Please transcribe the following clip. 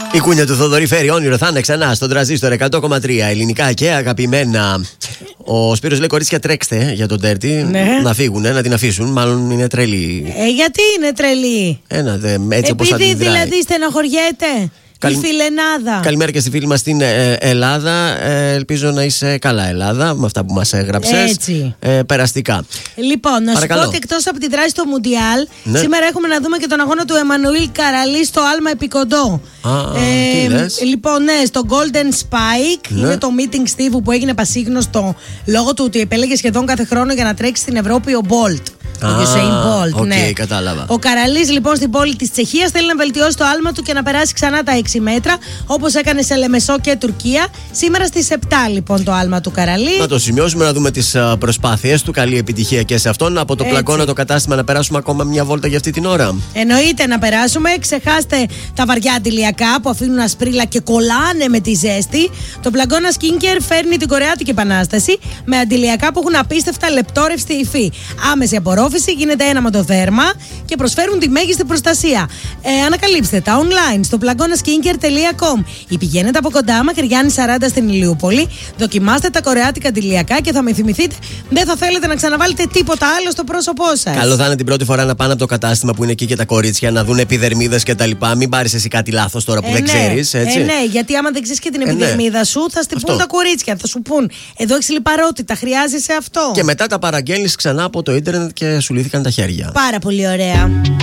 Η κούνια του Θοδωρή φέρει όνειρο, θα είναι ξανά στον τραζίστορ 100,3 ελληνικά και αγαπημένα. Ο Σπύρος λέει: κορίτσια, τρέξτε για τον Τέρτη. Ναι. Να φύγουν, να την αφήσουν. Μάλλον είναι τρελή. Γιατί είναι τρελή? Έτσι όπως επειδή αντιδράει. Δηλαδή στεναχωριέται. Η φιλενάδα. Καλημέρα και στη φίλη μας στην Ελλάδα. Ελπίζω να είσαι καλά, Ελλάδα, με αυτά που μας έγραψες. Έτσι. Περαστικά. Λοιπόν, να σου πω ότι εκτός από τη δράση στο Μουντιάλ, σήμερα έχουμε να δούμε και τον αγώνα του Εμμανουήλ Καραλή στο άλμα επικοντό. Τι λες? Λοιπόν, ναι, στο Golden Spike είναι το meeting Steve που έγινε πασίγνωστο λόγω του ότι επέλεγε σχεδόν κάθε χρόνο για να τρέξει στην Ευρώπη ο Bolt. Ο Usain Bolt, ναι. Κατάλαβα. Ο Καραλής λοιπόν στην πόλη της Τσεχίας θέλει να βελτιώσει το άλμα του και να περάσει ξανά τα 6 μέτρα, όπως έκανε σε Λεμεσό και Τουρκία. Σήμερα στις 7 λοιπόν το άλμα του Καραλή. Να το σημειώσουμε, να δούμε τις προσπάθειες του. Καλή επιτυχία και σε αυτόν. Από το πλακώνα το κατάστημα να περάσουμε ακόμα μια βόλτα για αυτή την ώρα. Εννοείται να περάσουμε. Ξεχάστε τα βαριά αντιλιακά που αφήνουν ασπρίλα και κολλάνε με τη ζέστη. Το Πλαγκώνα Skincare φέρνει την κορεάτικη επανάσταση με αντιλιακά που έχουν απίστευτα λεπτόρευστη υφή. Άμεση απορρόφηση, γίνεται ένα με το δέρμα και προσφέρουν τη μέγιστη προστασία. Ανακαλύψτε τα online στο plagonaskincare.com ή πηγαίνετε από κοντά, Μακρυγιάννη 40 στην Ηλιούπολη. Δοκιμάστε τα κορεάτικα αντιλιακά και θα με θυμηθείτε, δεν θα θέλετε να ξαναβάλετε τίποτα άλλο στο πρόσωπό σας. Καλό θα είναι την πρώτη φορά να πάνε από το κατάστημα που είναι εκεί και τα κορίτσια να δουν επιδερμίδες και τα λοιπά. Μην πάρεις εσύ κάτι λάθος τώρα που δεν ξέρεις. Ναι, γιατί άμα δεν ξέρεις και την επιδερμίδα σου, θα στην πούν τα κορίτσια. Θα σου πούν, εδώ έχεις λιπαρότητα, χρειάζεσαι αυτό. Και μετά τα παραγγέλνεις ξανά από το ίντερνετ και σου λύθηκαν τα χέρια. Πάρα πολύ ωραία.